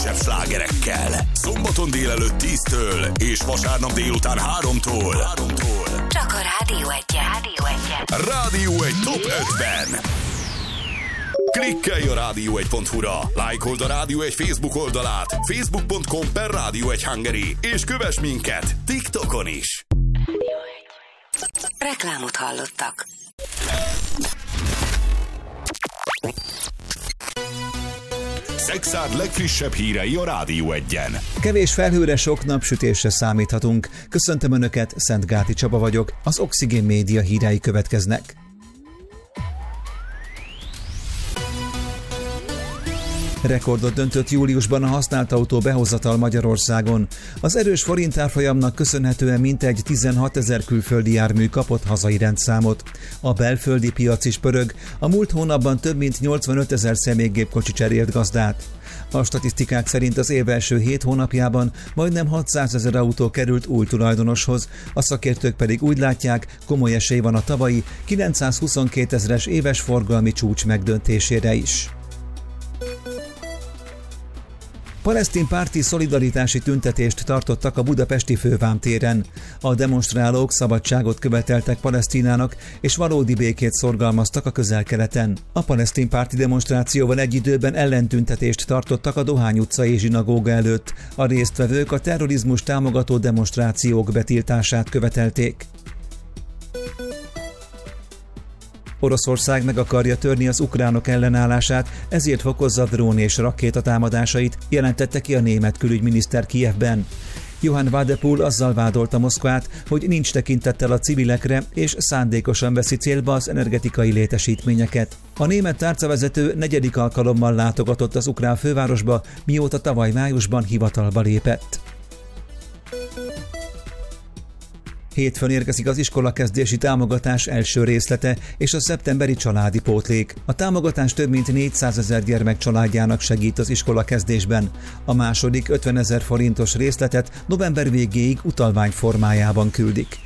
legfrissebb slágerekkel. Szombaton délelőtt 10-től és vasárnap délután 3-tól. Csak a Rádió Egyen. Rádió Egy Top 50. Klikkelj a rádió1.hu-ra, lájkold a Rádió Egy Facebook oldalát, facebook.com/Rádió1 és kövess minket TikTokon is. Reklámot hallottak. Szexárd legfrissebb hírei a Rádió Egyen. Kevés felhőre, sok napsütésre számíthatunk. Köszöntöm Önöket, Szentgáti Csaba vagyok, az Oxigén Média hírei következnek. Rekordot döntött júliusban a használt autó behozatal Magyarországon. Az erős forint árfolyamnak köszönhetően mintegy 16 000 külföldi jármű kapott hazai rendszámot. A belföldi piac is pörög, a múlt hónapban több mint 85 000 személygépkocsi cserélt gazdát. A statisztikák szerint az év első 7 hónapjában majdnem 600 000 autó került új tulajdonoshoz, a szakértők pedig úgy látják, komoly esély van a tavalyi 922 000-es éves forgalmi csúcs megdöntésére is. Palesztin párti szolidaritási tüntetést tartottak a budapesti fővámtéren. A demonstrálók szabadságot követeltek Palesztinának és valódi békét szorgalmaztak a Közel-Keleten. A palesztin párti demonstrációval egy időben ellentüntetést tartottak a Dohány utcai zsinagóga előtt. A résztvevők a terrorizmus támogató demonstrációk betiltását követelték. Oroszország meg akarja törni az ukránok ellenállását, ezért fokozza drón és rakétatámadásait, jelentette ki a német külügyminiszter Kijevben. Johann Wadepool azzal vádolta Moszkvát, hogy nincs tekintettel a civilekre és szándékosan veszi célba az energetikai létesítményeket. A német tárcavezető 4. alkalommal látogatott az ukrán fővárosba, mióta tavaly májusban hivatalba lépett. Hétfőn érkezik az iskolakezdési támogatás első részlete és a szeptemberi családi pótlék. A támogatás több mint 400 000 gyermek családjának segít az iskolakezdésben. A második 50 000 forintos részletet november végéig utalvány formájában küldik.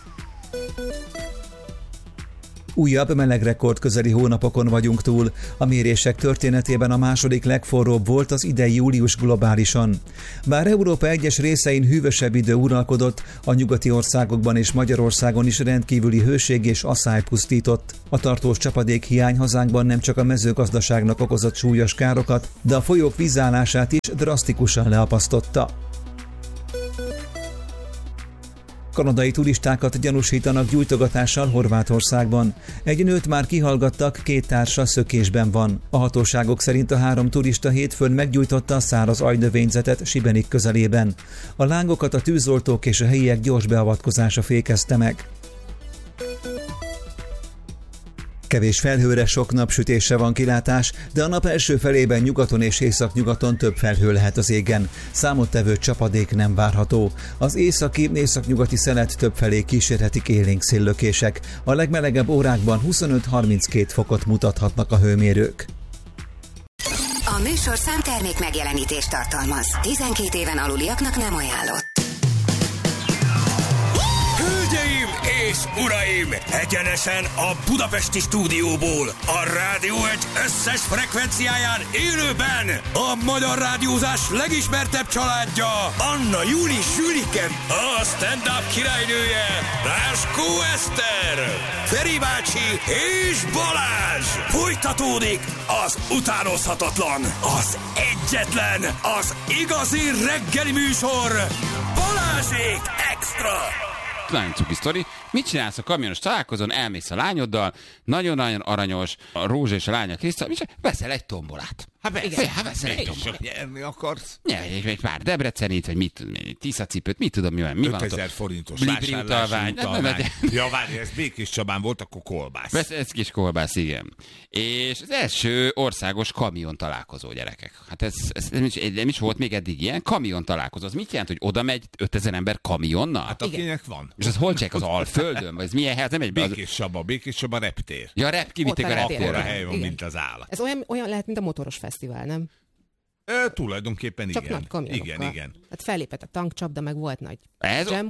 Újabb melegrekord közeli hónapokon vagyunk túl. A mérések történetében a második legforróbb volt az idei július globálisan. Bár Európa egyes részein hűvösebb idő uralkodott, a nyugati országokban és Magyarországon is rendkívüli hőség és asszály pusztított. A tartós csapadékhiány hazánkban nem csak a mezőgazdaságnak okozott súlyos károkat, de a folyók vízállását is drasztikusan leapasztotta. Kanadai turistákat gyanúsítanak gyújtogatással Horvátországban. Egy nőt már kihallgattak, 2 társa szökésben van. A hatóságok szerint a 3 turista hétfőn meggyújtotta a száraz ajnövényzetet Sibenik közelében. A lángokat a tűzoltók és a helyiek gyors beavatkozása fékezte meg. Kevés felhőre, sok napsütésre van kilátás, de a nap első felében nyugaton és északnyugaton több felhő lehet az égen. Számottevő csapadék nem várható. Az északi-északnyugati szelet többfelé kísérhetik élénk széllökések. A legmelegebb órákban 25-32 fokot mutathatnak a hőmérők. A műsor számtermék megjelenítést tartalmaz. 12 éven aluliaknak nem ajánlott. Hölgyeim és uraim, egyenesen a budapesti stúdióból, a Rádió Egy összes frekvenciáján élőben a magyar rádiózás legismertebb családja, Anna Júli Süliken, a stand-up királynője, Ráskó Eszter, Feri bácsi és Balázs. Folytatódik az utánozhatatlan, az egyetlen, az igazi reggeli műsor, Balázsék Extra. Nagyon cuki sztori. Mit csinálsz a kamionos találkozón, elmész a lányoddal, nagyon-nagyon aranyos, a Rózsa és a lánya Kriszta, veszel egy tombolát. Veszel egy tombolát. Nyerni akarsz? Nyerj egy pár Debrecenit, vagy mit, Tisza-cipőt, mit tudom, mi van. 5000 forintos vásárlási utalvány. Ja, várj, ez Békés Csabán volt, akkor kolbász. Ez kis kolbász, igen. És az első országos kamion találkozó, gyerekek. Hát ez nem is volt még eddig ilyen kamion találkozó. Az mit jelent, hogy oda megy 5000 ember kamionnal? Hát akinek van. És az hol csak az Alföldön? Vagy ez milyen hely? Nem egy Békés Csaba reptér. Ja, kivitték a reptérre. Akkora hely van, mint az állat. Ez olyan lehet, mint a motoros fesztivál, nem? Tulajdonképpen csak igen. Nagy kamionokkal. Igen. Hát fellépett a tankcsapda, meg volt nagy ez zsembori.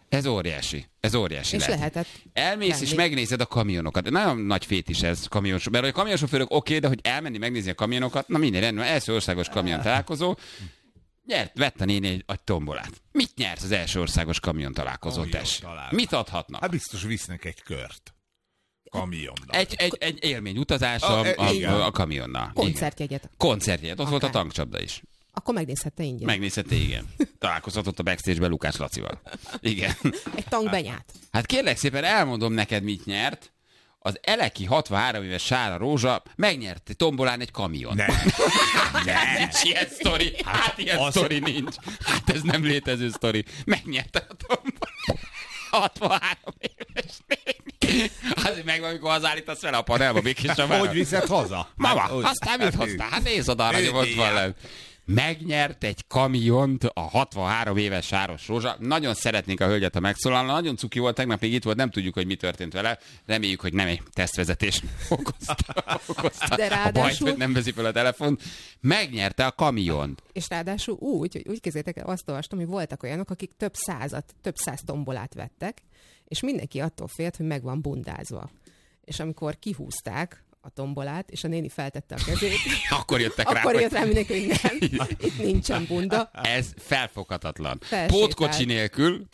Ez óriási. És lehetett. Elmész és megnézed a kamionokat. Nagyon nagy fétis ez kamionosok. Mert a kamionsofőrök oké, de hogy elmenni megnézni a kamionokat, na minden rendben, első országos kamion találkozó, vett a néni egy tombolát. Mit nyert az első országos kamion találkozó, Mit adhatnak? Hát biztos visznek egy kört. Kamionnal. Egy élmény utazás a kamionnal. Koncertjegyet. Ott volt a tankcsapda is. Akkor megnézhette ingyen. Igen. Találkozhatott a backstage-ben Lukács Lacival. Igen. Egy tankbenyát. Hát kérlek szépen, elmondom neked, mit nyert. Az Eleki 63 éves Sára Rózsa megnyerte tombolán egy kamion. Nincs ilyen sztori. Ilyen sztori nincs. Hát ez nem létező sztori. Megnyerte a tombolán. 63 éves néni. Azért megvan, amikor hazállítasz vele a panelba, Békéscsabára. Hogy viszed haza? Mama, aztán mit hoztál? Hát nézd oda arra, hogy ott van lent. Megnyert egy kamiont a 63 éves Sáros Rózsa. Nagyon szeretnénk a hölgyet, ha megszólalna. Nagyon cuki volt, tegnap még itt volt, nem tudjuk, hogy mi történt vele. Reméljük, hogy nem egy tesztvezetés okozta de ráadásul... a bajt, hogy nem veszi fel a telefont. Megnyerte a kamiont. És ráadásul úgy képzeljétek el, azt olvastam, hogy voltak olyanok, akik több száz tombolát vettek, és mindenki attól félt, hogy meg van bundázva. És amikor kihúzták a tombolát, és a néni feltette a kezét. Akkor jöttek rá. Akkor jött rá mindenki, hogy nem, itt nincsen bunda. Ez felfoghatatlan. Pótkocsi nélkül.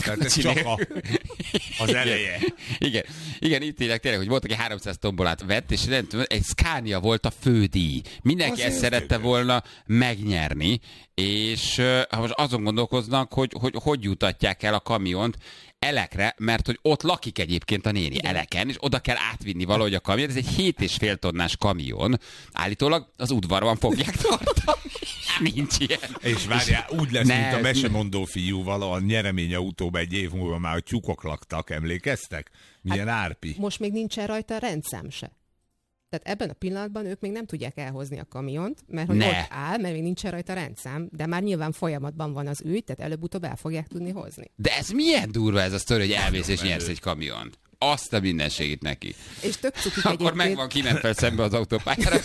Az eleje. Igen, itt tényleg, hogy volt, aki 300 tombolát vett, és nem tudom, egy Scania volt a fődíj. Mindenki ezt szerette volna megnyerni, és most azon gondolkoznak, hogy jutatják el a kamiont Elekre, mert hogy ott lakik egyébként a néni, Eleken, és oda kell átvinni valahogy a kamion. Ez egy 7,5 tonnás kamion. Állítólag az udvarban fogják tartani. Nincs ilyen. És várjál, úgy lesz, mint a mesemondó fiúval a nyereményautóban egy év múlva már a tyúkok laktak, emlékeztek? Milyen árpi. Most még nincsen rajta rendszám se. Tehát ebben a pillanatban ők még nem tudják elhozni a kamiont, mert hogy ott áll, mert még nincsen rajta rendszám, de már nyilván folyamatban van az ügy, tehát előbb-utóbb el fogják tudni hozni. De ez milyen durva ez a sztori, hogy elmész és nyersz egy kamiont. Azt a mindenségét neki. És tök cukik akkor megvan, kiment fel szembe az autópályára.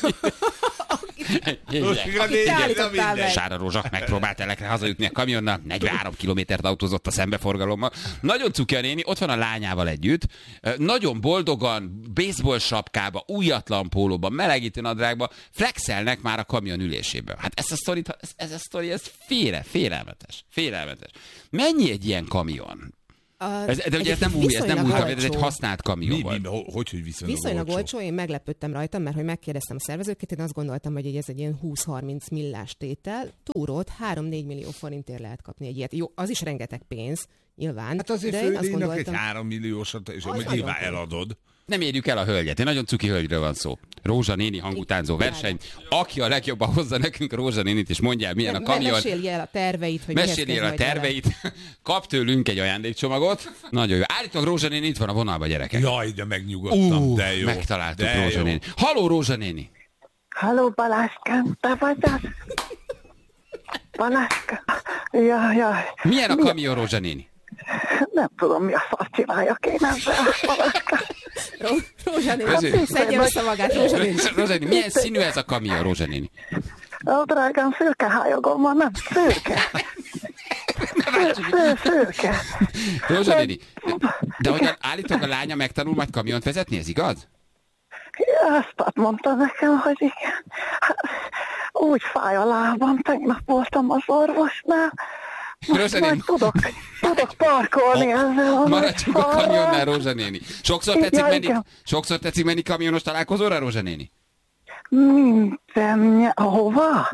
Sára Rózsa megpróbált Elekre hazajutni a kamionnal, 43 kilométert autózott a szembeforgalommal. Nagyon cuki a néni, ott van a lányával együtt, nagyon boldogan, baseball sapkába, újatlan pólóban, melegítő nadrágba flexelnek már a kamion ülésében. Hát ez a sztori, ez félelmetes. Mennyi egy ilyen kamion? De ugye ez nem új kamion, ez egy használt kamion volt. Hogy viszonylag olcsó? Én meglepődtem rajta, mert hogy megkérdeztem a szervezőket, én azt gondoltam, hogy ez egy ilyen 20-30 millás tétel. Túrót 3-4 millió forintért lehet kapni egy ilyet. Jó, az is rengeteg pénz, nyilván. Hát azért fődíjnak egy 3 milliósat, és hogy nyilván eladod. Nem érjük el a hölgyet. Egy nagyon cuki hölgyről van szó. Rózsa néni hangutánzó verseny. Aki a legjobban hozza nekünk Rózsa nénit, és mondja el, milyen a kamion. Mesélj el a terveit, hogy mesélj el a terveit. Kap tőlünk egy ajándékcsomagot. Nagyon jó. Állítólag Rózsa néni itt van a vonalba, gyerekek. Jaj, de megnyugodtam, de jó. Megtaláltuk Rózsa néni. Halló, Rózsa néni. Halló, Balázskám, te vagy az? Balázska. Jaj. Milyen a kamion, Rózsa néni? Nem tudom, mi a fasz csináljak én ezzel, Balázskám. Rózsa néni, szedje össze magát, Rózsa néni. Rózsa néni, milyen színű ez a kamion, Rózsa néni? Ó, drágám, szürke hályogom van, nem szürke. Szürke. Rózsa néni, de hogy állítólag a lánya megtanul majd kamiont vezetni, ez igaz? Azt mondta nekem, hogy igen. Úgy fáj a lábam, tegnap voltam az orvosnál. Most majd tudok parkolni ezzel. Maradjunk a kamionnál, Rózsa néni. Sokszor tetszik menni kamionos találkozóra, Rózsa néni? Hova?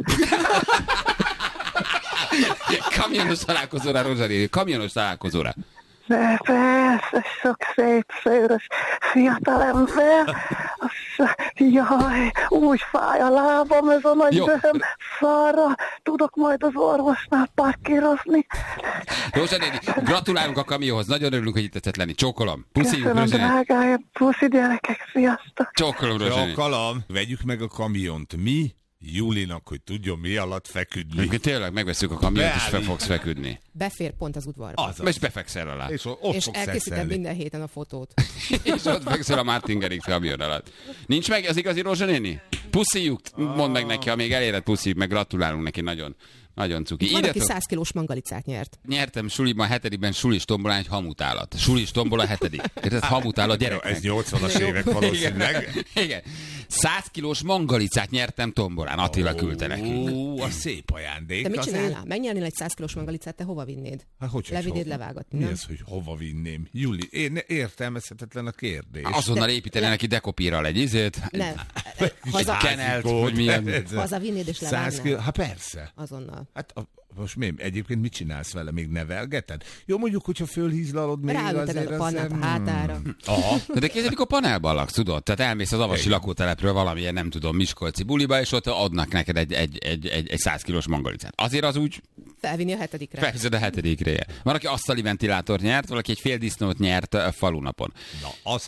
Kamionos találkozóra, Rózsa néni. Kamionos találkozóra. De persze, sok szép, szőrös fiatalember. Jaj, úgy fáj a lábam, ez a nagy bőröm szarra. Tudok majd az orvosnál parkírozni. Rózsa néni, gratulálunk a kamionhoz. Nagyon örülünk, hogy itt tetszett lenni. Csókolom. Puszi, köszönöm, drágáim. Puszi, gyerekek, sziasztok. Csókolom, Rózsa néni. Csókolom. Vegyük meg a kamiont. Mi Julinak, hogy tudjon mi alatt feküdni. Amikor tényleg megveszünk a kamiont, és fel fogsz feküdni. Befér pont az udvarba. És befekszel alá. És ott És fogsz elkészítem szexelni. minden héten a fotót. És ott fekszel a Martin Garrix kamion alatt. Nincs meg az igazi Rózsa néni? Puszíjuk, mondd meg neki, ha még eléred, puszíjuk, meg gratulálunk neki, nagyon. Nagyon cuki. Van, aki 100 kilós mangalicát nyert. Nyertem suliban, 7-ben sulis tombolán egy hamutállat. Sulis tombola 7. Ez hamutállat gyereknek. Ez 80-as évek valószínűleg. Igen. 100 kilós mangalicát nyertem tombolán. Attila küldte nekünk. Ó, a szép ajándék. Te mit azért. csinálnál? Megnyernél egy 100 kilós mangalicát, te hova vinnéd? Hát, hogy Levidéd hova? levágatni, Mi nem? ez, hogy hova vinném? Juli, én értelmezhetetlen a kérdés. Azonnal építeni neki dekopírral egy izét. Nem. Haza, Kenelt, hogy milyen. haza vinnéd és 100 levágnád? kiló, hát persze. Azonnal. Hát most mi? Egyébként mit csinálsz vele? Még nevelgeted? Jó, mondjuk, hogyha fölhízlalod még Ráülteted azért... a pannát a hátára. Aha. De képzeljük, a panelban laksz, tudod? Tehát elmész az avasi lakótelepről valamilyen, nem tudom, miskolci buliba, és ott adnak neked egy 100 kilós mangalicát. Azért az úgy Felvinni a 7-re. felhiszed a 7-re. Van, aki asztali ventilátort nyert, valaki egy fél disznót nyert a falunapon. Na, az...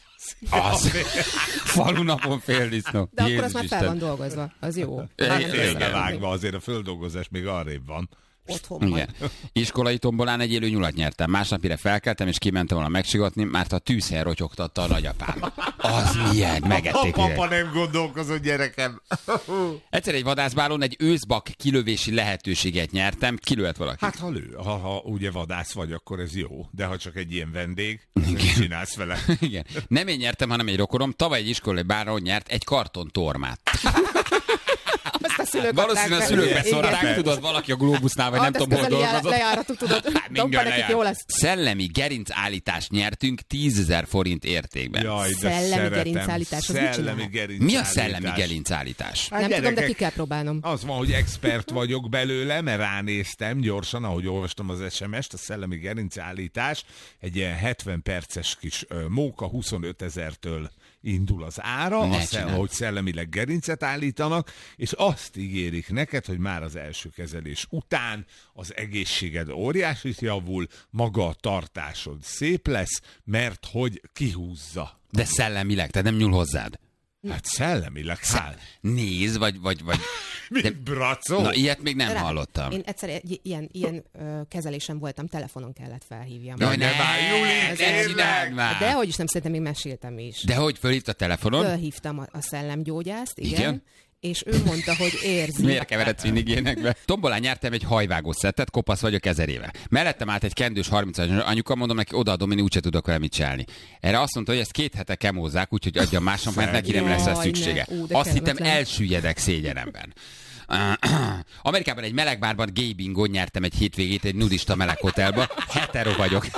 Falunapon fél disznó. De akkor Jézus az már fel Isten. van dolgozva. Az jó. Igen. Félbevágva azért a földolgozás még arrébb van. Otthon van. Igen. Iskolai tombolán egy élő nyulat nyertem. Másnap, mire felkeltem, és kimentem volna megsigatni, mert a tűzhely rotyogtatta a nagyapám. Az milyen, A megették papa direkt. nem gondolkozott, gyerekem. Egyszer egy vadászbálon egy őszbak kilövési lehetőséget nyertem, kilőtt valaki. Hát ha ugye vadász vagy, akkor ez jó. De ha csak egy ilyen vendég, mit csinálsz vele? Igen. Nem én nyertem, hanem egy rokonom. Tavaly egy iskolai báron nyert egy karton tormát. Azt a szülők Valószínűleg a adták szülők be. beszólták, Igen. tudod, valaki a Globusnál, vagy nem Hát tudom, ezt hol közeli dolgozott. lejáratuk, tudod. Hát Dobba mindjárt nekik, lejár. jó lesz. Szellemi gerincaállítást nyertünk 10 000 forint értékben. Jaj, de Szellemi szeretem. gerincállítás, az mit Szellemi csinál? gerincállítás. Mi a szellemi gerincállítás? Hát Nem tudom, de gyerekek, ki kell próbálnom. Az van, hogy expert vagyok belőle, mert ránéztem gyorsan, ahogy olvastam az SMS-t, a szellemi gerincállítás egy ilyen 70 perces kis móka 25 000-től indul az ára, hogy szellemileg gerincet állítanak, és azt ígérik neked, hogy már az első kezelés után az egészséged óriásit javul, maga a tartásod szép lesz, mert hogy kihúzza. De szellemileg, tehát nem nyúl hozzád. Hát szellemileg száll. Nézd, vagy... Mint bracó? Na, ilyet még nem hallottam. Én egyszer egy ilyen kezelésen voltam, telefonon kellett felhívjam. Jaj, ne várj, Juli, ne csináld már! De hogy is nem, szerintem még meséltem is. De hogy fölhívta a telefonon? Fölhívtam a szellemgyógyászt, igen. Igen? És ő mondta, hogy érzi. Miért keveredsz mindig ilyenekbe? Tombolán nyertem egy hajvágó szettet, kopasz vagyok 1000 éve. Mellettem állt egy kendős 30-as anyuka, mondom neki, odaadom, én úgyse tudok vele mit csinálni. Erre azt mondta, hogy ezt 2 hete kemózzák, úgyhogy adjam másnak, mert neki nem lesz rá Jaj, szüksége. ne. De Azt hittem, kelletlen. elsüllyedek szégyenemben. Amerikában egy melegbárban gay bingo nyertem egy hétvégét egy nudista meleghotelba. Hetero vagyok.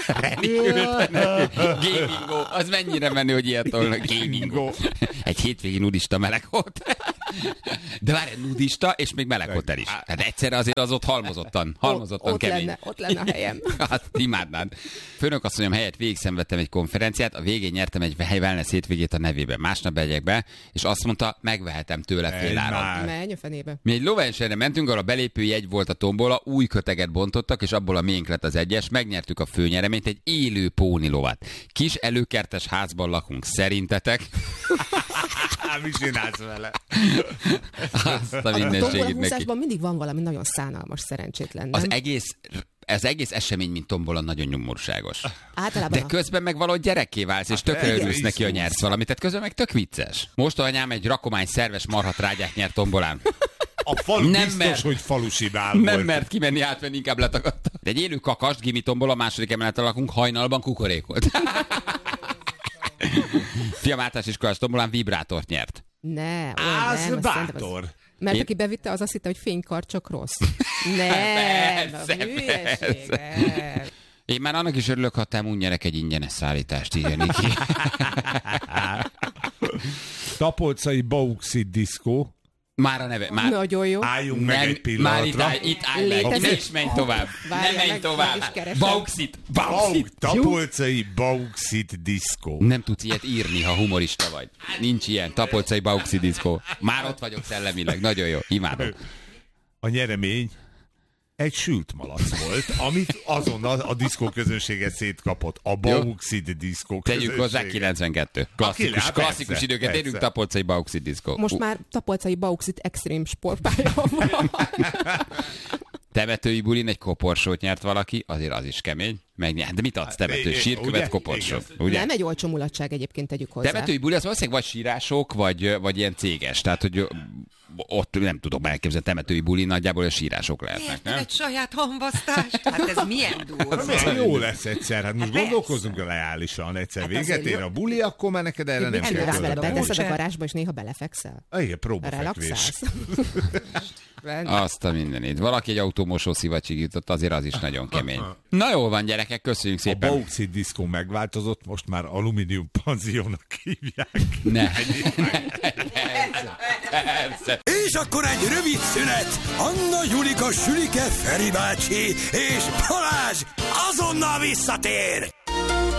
Gay bingo. Az mennyire menő, hogy ilyet tolnak. Gay bingo. Egy hétvégi nudista meleghotel. De várj, nudista és még meleghotel is. Tehát egyszerre azért az ott halmozottan kemény. Ott lenne a helyem. Hát imádnád. Főnökasszonyom helyett végig szenvedtem egy konferenciát, a végén nyertem egy wellness hétvégét a nevében. Másnap megyek be, és azt mondta, megvehetem tőle féláron. Menj a fenébe. Mi egy lóversenyre mentünk, ahol a belépői egy volt a tombola, új köteget bontottak, és abból a miénk lett az egyes, megnyertük a főnyereményt, egy élő pónilovat. Kis előkertes házban lakunk, szerintetek? Mi csinálsz vele? Azt a mindenségét neki. Tombolahúzásban mindig van valami nagyon szánalmas, szerencsétlen, nem? Az egész esemény, mint tombola, nagyon nyomorúságos. Általában De közben meg valahogy gyerekké válsz, és tökre örülsz neki, hogy nyersz valamit. Tehát közben meg tök vicces. Most anyám egy rakomány szerves marhatrágyát nyert tombolán. A falu Nem biztos, mert. hogy falusi bál Nem volt. mert kimenni átvenni, inkább letagadta. De egy élő kakast, gimi tombola, második emeleten lakunk, hajnalban kukorékolt. Fiam általános iskolás tombolán vibrátort nyert. Ne, Az nem, bátor. Mert Én- aki bevitte, az azt hitte, hogy fénykar csak rossz. Nem, Persze, a hülyeség, nem. Én már annak is örülök, ha te nyerek egy ingyenes szállítást, igen, Niki. Tapolcai Bauxit diszkó. Már a neve. Már... Nagyon jó. Álljunk meg egy már pillanatra. itt állj meg. Létezik. Ne is menj tovább. Várjál, Ne menj meg tovább. is keresem. Bauxit. Bauxit. Tapolcai Bauxit diszkó. Nem tudsz ilyet írni, ha humorista vagy. Nincs ilyen. Tapolcai Bauxit diszkó. Már ott vagyok szellemileg. Nagyon jó. Imádom. A nyeremény egy sült malac volt, amit azonnal a diszkóközönséget szétkapott. A Bauxit diszkó Tegyük hozzá 92. Klasszikus időket érünk, tapolcai Bauxit diszkó. Most már tapolcai Bauxit extrém sportpálya van. Temetői bulin egy koporsót nyert valaki, azért az is kemény. De mit adsz temető? Sírkövet, koporsó. Nem egy olcsó mulatság egyébként, tegyük hozzá. Temetői buli az valószínűleg vagy sírások, vagy ilyen céges. Tehát, hogy ott nem tudom elképzelni, temetői buli nagyjából a sírások lehetnek. Nem? Egy saját hamvasztás. Hát ez milyen durva. Jó lesz egyszer, hát most gondolkozzunk reálisan. Egyszer véget ér a buli, akkor már neked erre nem kell költeni. Beteszed a garázsba, és néha belefekszel. Igen, próbafekvés. Azt a mindenit. Valaki egy autómosó szivacsig jutott, azért az is nagyon kemény. Na jól van, gyerekek, köszönjük szépen. A Bauxit diszkó megváltozott, most már alumínium panziónak hívják. Ne. És akkor egy rövid szünet. Anna, Julika, Sülike, Feri bácsi és Balázs azonnal visszatér.